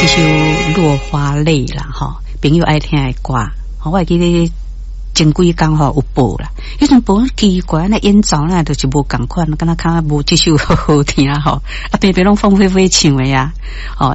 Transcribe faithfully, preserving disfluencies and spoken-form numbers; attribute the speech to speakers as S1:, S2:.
S1: 这首《落花泪》啦，哈，朋友爱听的歌，我还记得前几工吼有播啦，迄阵播奇怪，那演奏那就是无共款，敢若看无这首好好听吼，啊，偏偏拢凤飞飞唱的呀，哦。